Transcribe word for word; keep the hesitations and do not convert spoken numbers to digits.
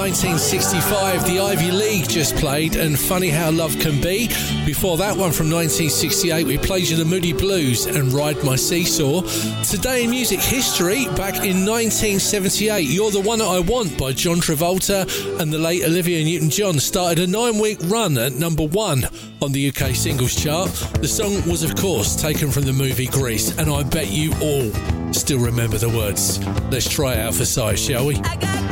nineteen sixty-five, the Ivy League just played, and Funny How Love Can Be. Before that one from nineteen sixty-eight, we played you the Moody Blues and Ride My Seesaw. Today in music history, back in nineteen seventy-eight, You're the One That I Want by John Travolta and the late Olivia Newton-John started a nine-week run at number one on the U K singles chart. The song was, of course, taken from the movie Grease, and I bet you all still remember the words. Let's try it out for size, shall we? I got